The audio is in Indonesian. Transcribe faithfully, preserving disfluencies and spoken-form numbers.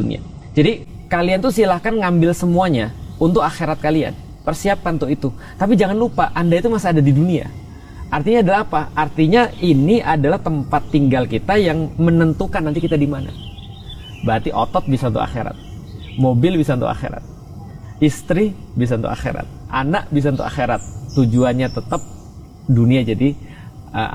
dunia. Jadi kalian tuh silahkan ngambil semuanya untuk akhirat kalian. Persiapkan untuk itu. Tapi jangan lupa, Anda itu masih ada di dunia. Artinya adalah apa? Artinya ini adalah tempat tinggal kita yang menentukan nanti kita di mana. Berarti otot bisa untuk akhirat. Mobil bisa untuk akhirat. Istri bisa untuk akhirat. Anak bisa untuk akhirat. Tujuannya tetap dunia jadi